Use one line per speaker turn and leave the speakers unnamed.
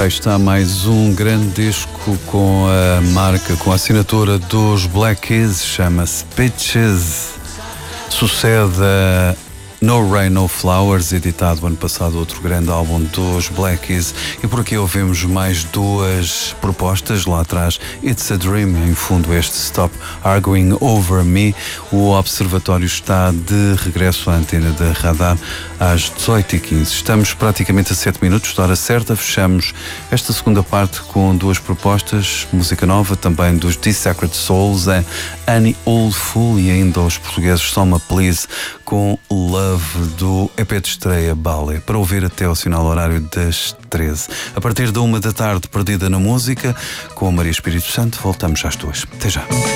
Ora, aí está mais um grande disco com a marca, com a assinatura dos Black Keys, chama-se Peaches. Sucede a No Rain, No Flowers, editado ano passado, outro grande álbum dos Black Keys. E por aqui ouvimos mais duas propostas lá atrás. It's a Dream, em fundo este Stop Arguing Over Me. O Observatório está de regresso à antena da Radar às 18h15. Estamos praticamente a 7 minutos da hora certa. Fechamos esta segunda parte com duas propostas, música nova também dos The Sacred Souls, a Annie Old Fool e ainda os portugueses Soma Please com Love do EP de estreia Ballet, para ouvir até ao sinal horário das 13. A partir da 1 da tarde, Perdida na Música, com a Maria Espírito Santo, voltamos às 2. Até já.